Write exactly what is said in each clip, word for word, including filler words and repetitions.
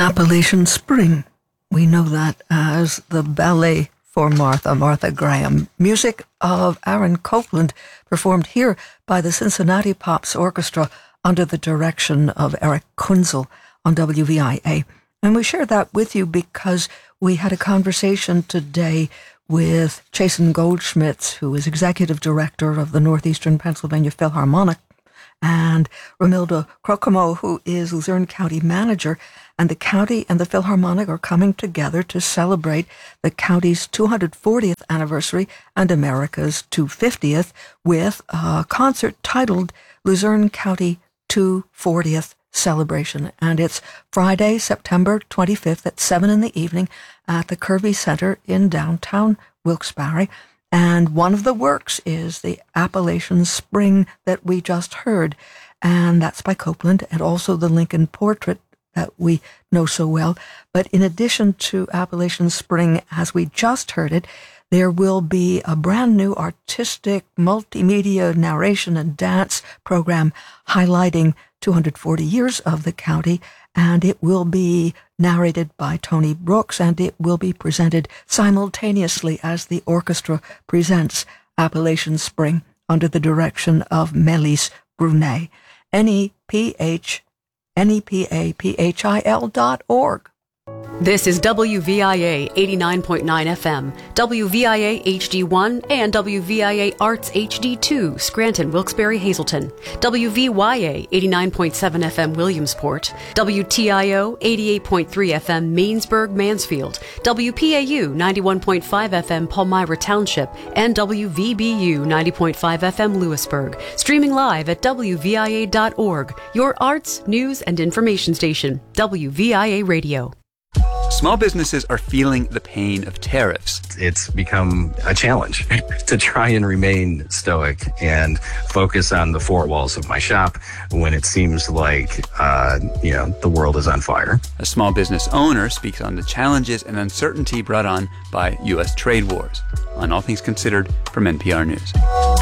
Appalachian Spring. We know that as the Ballet for Martha, Martha Graham. Music of Aaron Copland, performed here by the Cincinnati Pops Orchestra under the direction of Eric Kunzel on W V I A. And we share that with you because we had a conversation today with Chasen Goldschmitz, who is Executive Director of the Northeastern Pennsylvania Philharmonic, and Romilda Crocamo, who is Luzerne County Manager. And the county and the Philharmonic are coming together to celebrate the county's two hundred fortieth anniversary and America's two hundred fiftieth with a concert titled Luzerne County two hundred fortieth Celebration. And it's Friday, September twenty-fifth at seven in the evening at the Kirby Center in downtown Wilkes-Barre. And one of the works is the Appalachian Spring that we just heard, and that's by Copland, and also the Lincoln Portrait that we know so well. But in addition to Appalachian Spring, as we just heard it, there will be a brand new artistic multimedia narration and dance program highlighting two hundred forty years of the county, and it will be narrated by Tony Brooks, and it will be presented simultaneously as the orchestra presents Appalachian Spring under the direction of Melis Brunet. N E P H N E P A P H I L dot org. This is W V I A eighty-nine point nine F M, W V I A H D one, and W V I A Arts H D two, Scranton, Wilkes-Barre, Hazleton, W V Y A eighty-nine point seven F M, Williamsport, W T I O eighty-eight point three F M, Mainsburg, Mansfield, W P A U ninety-one point five F M, Palmyra Township, and W V B U ninety point five F M, Lewisburg. Streaming live at W V I A dot org, your arts, news, and information station, W V I A Radio. Small businesses are feeling the pain of tariffs. It's become a challenge to try and remain stoic and focus on the four walls of my shop when it seems like, uh, you know, the world is on fire. A small business owner speaks on the challenges and uncertainty brought on by U S trade wars. On All Things Considered from N P R News.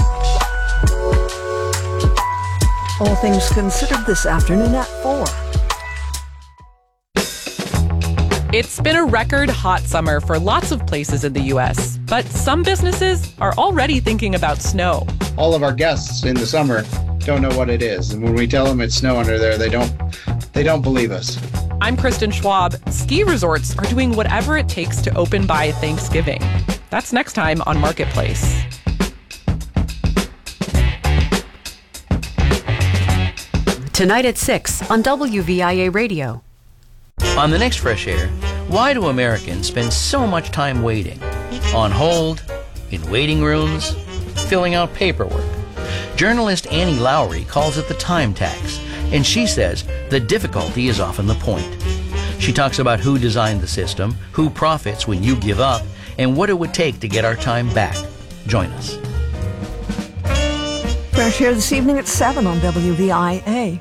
All Things Considered this afternoon at four. It's been a record hot summer for lots of places in the U S, but some businesses are already thinking about snow. All of our guests in the summer don't know what it is, and when we tell them it's snow under there, they don't they don't believe us. I'm Kristen Schwab. Ski resorts are doing whatever it takes to open by Thanksgiving. That's next time on Marketplace. Tonight at six on W V I A Radio. On the next Fresh Air, why do Americans spend so much time waiting? On hold, in waiting rooms, filling out paperwork. Journalist Annie Lowry calls it the time tax, and she says the difficulty is often the point. She talks about who designed the system, who profits when you give up, and what it would take to get our time back. Join us. Fresh Air this evening at seven on W V I A.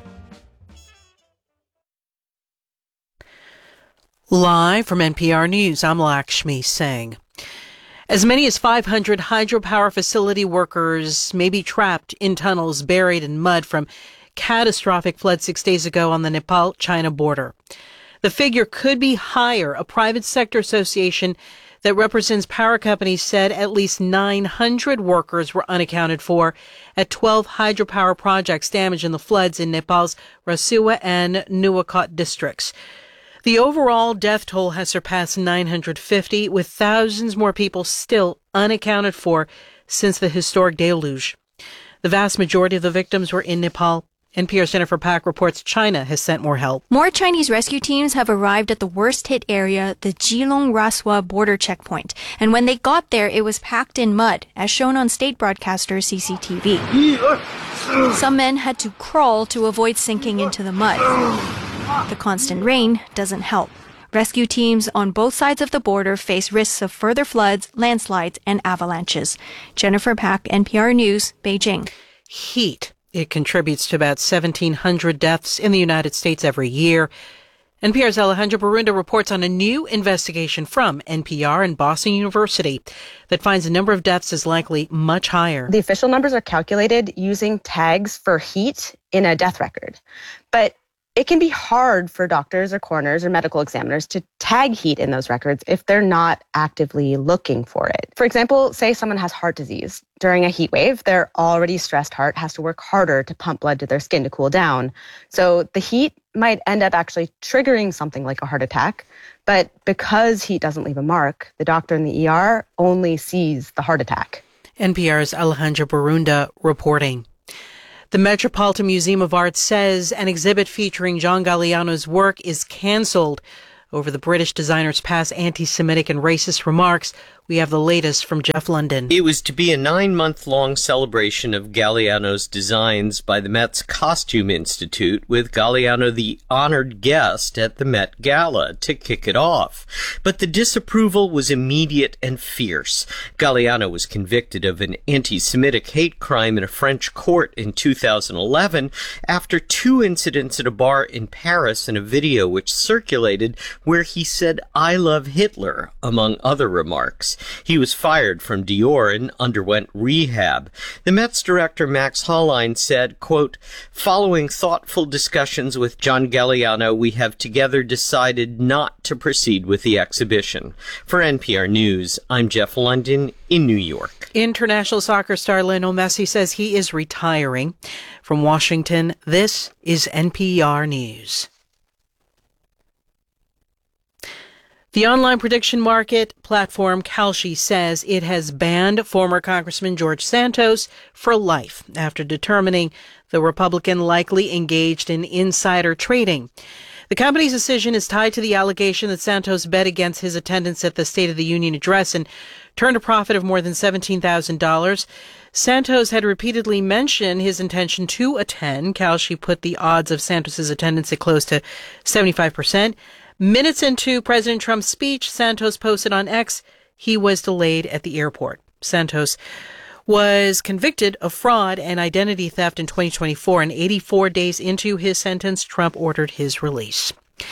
Live from N P R News, I'm Lakshmi Singh. As many as five hundred hydropower facility workers may be trapped in tunnels buried in mud from catastrophic flood six days ago on the Nepal-China border. The figure could be higher. A private sector association that represents power companies said at least nine hundred workers were unaccounted for at twelve hydropower projects damaged in the floods in Nepal's Rasuwa and Nuwakot districts. The overall death toll has surpassed nine hundred fifty, with thousands more people still unaccounted for since the historic deluge. The vast majority of the victims were in Nepal. N P R Center for P A C reports China has sent more help. More Chinese rescue teams have arrived at the worst-hit area, the Geelong-Raswa border checkpoint. And when they got there, it was packed in mud, as shown on state broadcaster C C T V. Some men had to crawl to avoid sinking into the mud. The constant rain doesn't help. Rescue teams on both sides of the border face risks of further floods, landslides, and avalanches. Jennifer Pack, N P R News, Beijing. Heat. It contributes to about seventeen hundred deaths in the United States every year. N P R's Alejandra Barunda reports on a new investigation from N P R and Boston University that finds the number of deaths is likely much higher. The official numbers are calculated using tags for heat in a death record. But it can be hard for doctors or coroners or medical examiners to tag heat in those records if they're not actively looking for it. For example, say someone has heart disease. During a heat wave, their already stressed heart has to work harder to pump blood to their skin to cool down. So the heat might end up actually triggering something like a heart attack. But because heat doesn't leave a mark, the doctor in the E R only sees the heart attack. N P R's Alejandra Barunda reporting. The Metropolitan Museum of Art says an exhibit featuring John Galliano's work is canceled over the British designer's past anti-Semitic and racist remarks. We have the latest from Jeff London. It was to be a nine-month-long celebration of Galliano's designs by the Met's Costume Institute, with Galliano the honored guest at the Met Gala to kick it off. But the disapproval was immediate and fierce. Galliano was convicted of an anti-Semitic hate crime in a French court in two thousand eleven after two incidents at a bar in Paris and a video which circulated where he said, "I love Hitler," among other remarks. He was fired from Dior and underwent rehab. The Met's director, Max Hollein, said, quote, "Following thoughtful discussions with John Galliano, we have together decided not to proceed with the exhibition." For N P R News, I'm Jeff London in New York. International soccer star Lionel Messi says he is retiring. From Washington, this is N P R News. The online prediction market platform Kalshi says it has banned former Congressman George Santos for life after determining the Republican likely engaged in insider trading. The company's decision is tied to the allegation that Santos bet against his attendance at the State of the Union address and turned a profit of more than seventeen thousand dollars. Santos had repeatedly mentioned his intention to attend. Kalshi put the odds of Santos's attendance at close to seventy-five percent. Minutes into President Trump's speech, Santos posted on X he was delayed at the airport. Santos was convicted of fraud and identity theft in twenty twenty-four, and eighty-four days into his sentence, Trump ordered his release.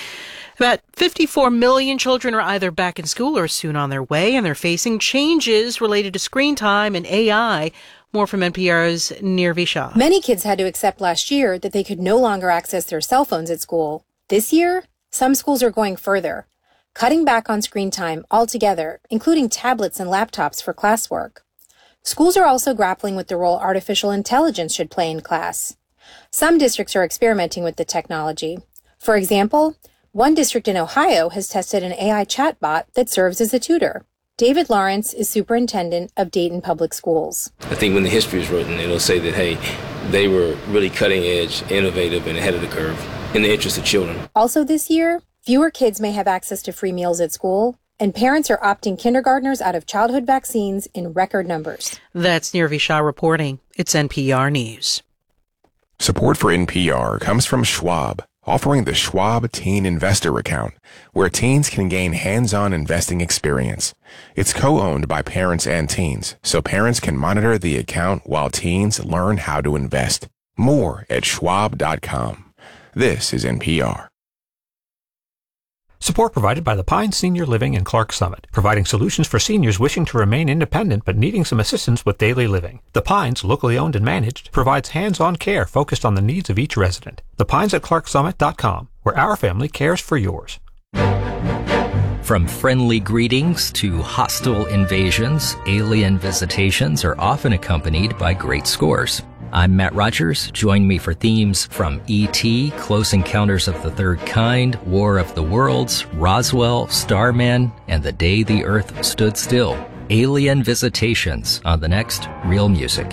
About fifty-four million children are either back in school or soon on their way, and they're facing changes related to screen time and A I. More from N P R's Nirvi Shah. Many kids had to accept last year that they could no longer access their cell phones at school. This year, some schools are going further, cutting back on screen time altogether, including tablets and laptops for classwork. Schools are also grappling with the role artificial intelligence should play in class. Some districts are experimenting with the technology. For example, one district in Ohio has tested an A I chatbot that serves as a tutor. David Lawrence is superintendent of Dayton Public Schools. I think when the history is written, it'll say that, hey, they were really cutting edge, innovative, and ahead of the curve in the interest of children. Also this year, fewer kids may have access to free meals at school, and parents are opting kindergartners out of childhood vaccines in record numbers. That's Nirvi Shah reporting. It's N P R News. Support for N P R comes from Schwab, offering the Schwab Teen Investor Account, where teens can gain hands-on investing experience. It's co-owned by parents and teens, so parents can monitor the account while teens learn how to invest. More at schwab dot com. This is N P R. Support provided by the Pines Senior Living and Clark Summit, providing solutions for seniors wishing to remain independent but needing some assistance with daily living. The Pines, locally owned and managed, provides hands-on care focused on the needs of each resident. The Pines at clark summit dot com, where our family cares for yours. From friendly greetings to hostile invasions, alien visitations are often accompanied by great scores. I'm Matt Rogers. Join me for themes from E T, Close Encounters of the Third Kind, War of the Worlds, Roswell, Starman, and The Day the Earth Stood Still. Alien Visitations on the next Real Music.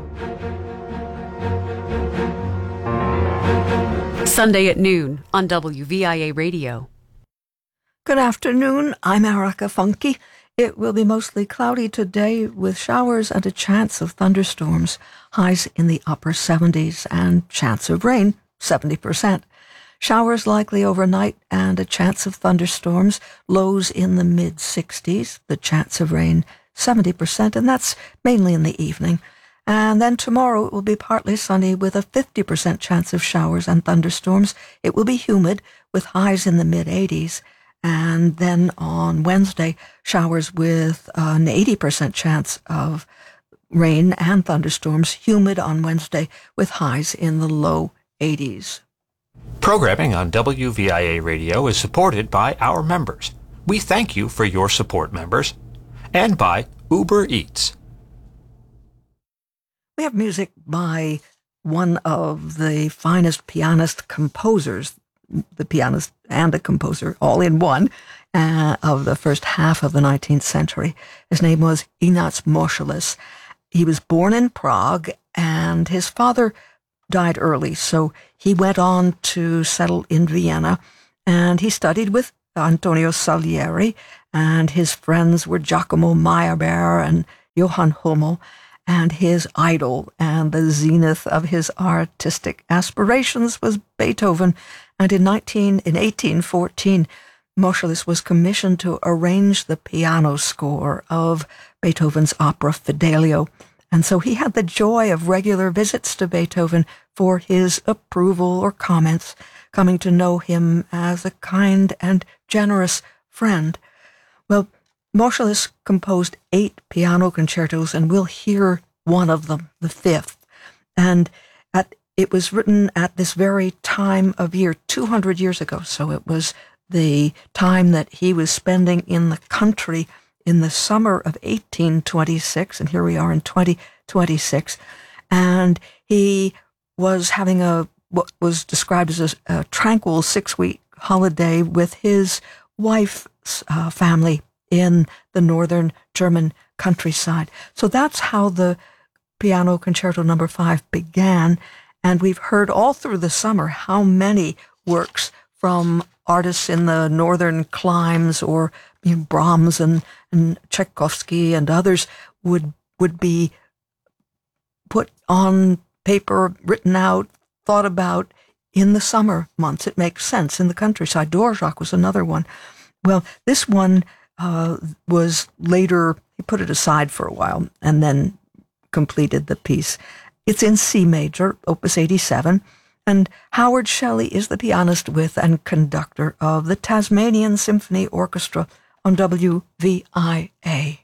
Sunday at noon on W V I A Radio. Good afternoon. I'm Erica Funke. It will be mostly cloudy today with showers and a chance of thunderstorms. Highs in the upper seventies and chance of rain, seventy percent. Showers likely overnight and a chance of thunderstorms. Lows in the mid-sixties. The chance of rain, seventy percent, and that's mainly in the evening. And then tomorrow it will be partly sunny with a fifty percent chance of showers and thunderstorms. It will be humid with highs in the mid-eighties. And then on Wednesday, showers with an eighty percent chance of rain and thunderstorms, humid on Wednesday with highs in the low eighties. Programming on W V I A Radio is supported by our members. We thank you for your support, members. And by Uber Eats. We have music by one of the finest pianist composers, the pianist and a composer, all in one, uh, of the first half of the nineteenth century. His name was Ignaz Moscheles. He was born in Prague, and his father died early, so he went on to settle in Vienna, and he studied with Antonio Salieri, and his friends were Giacomo Meyerbeer and Johann Hummel, and his idol and the zenith of his artistic aspirations was Beethoven. And in nineteen in eighteen fourteen, Moscheles was commissioned to arrange the piano score of Beethoven's opera Fidelio. And so he had the joy of regular visits to Beethoven for his approval or comments, coming to know him as a kind and generous friend. Well, Moscheles composed eight piano concertos, and we'll hear one of them, the fifth. And at, it was written at this very time of year, two hundred years ago. So it was the time that he was spending in the country in the summer of eighteen twenty-six, and here we are in twenty twenty-six. And he was having a what was described as a, a tranquil six-week holiday with his wife's uh, family in the northern German countryside. So that's how the Piano Concerto Number Five began, and we've heard all through the summer how many works from artists in the northern climes, or you know, Brahms and, and Tchaikovsky and others would would be put on paper, written out, thought about in the summer months. It makes sense. In the countryside, Dvorak was another one. Well, this one Uh, was later, he put it aside for a while and then completed the piece. It's in C major, opus eighty-seven, and Howard Shelley is the pianist with and conductor of the Tasmanian Symphony Orchestra on W V I A.